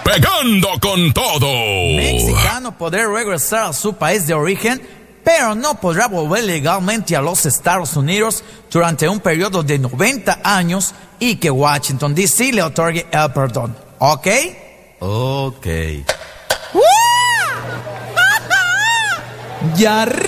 Pegando con todo. Mexicano podrá regresar a su país de origen, pero no podrá volver legalmente a los Estados Unidos durante un periodo de 90 años y que Washington, D.C. le otorgue el perdón. ¿Ok? Ok. ¡Ya!